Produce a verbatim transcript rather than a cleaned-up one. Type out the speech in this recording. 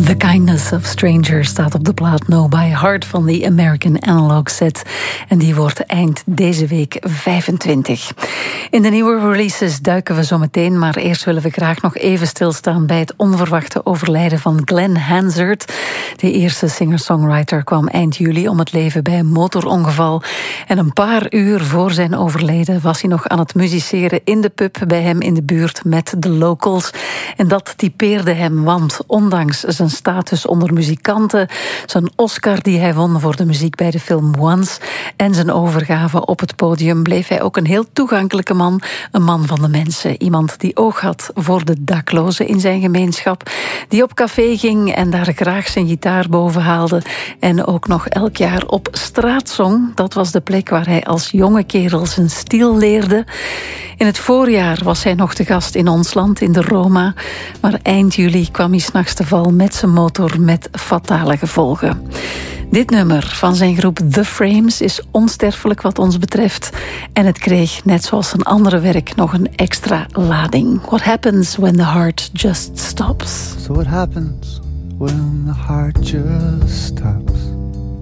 The Kindness of Strangers staat op de plaat No by Heart van de American Analog Set. En die wordt eind deze week vijfentwintig. In de nieuwe releases duiken we zo meteen, maar eerst willen we graag nog even stilstaan bij het onverwachte overlijden van Glenn Hansard. De eerste singer-songwriter kwam eind juli om het leven bij een motorongeval. En een paar uur voor zijn overlijden was hij nog aan het musiceren in de pub bij hem in de buurt met de locals. En dat typeerde hem, want ondanks zijn status onder muzikanten, zijn Oscar die hij won voor de muziek bij de film Once en zijn overgave op het podium, bleef hij ook een heel toegankelijke man, een man van de mensen. Iemand die oog had voor de daklozen in zijn gemeenschap, die op café ging en daar graag zijn gitaar boven haalde en ook nog elk jaar op straat zong. Dat was de plek waar hij als jonge kerel zijn stiel leerde. In het voorjaar was hij nog te gast in ons land, in de Roma, maar eind juli kwam hij 's nachts te val met zijn motor met fatale gevolgen. Dit nummer van zijn groep The Frames is onsterfelijk wat ons betreft. En het kreeg, net zoals zijn andere werk, nog een extra lading. What happens when the heart just stops? So what happens when the heart just stops?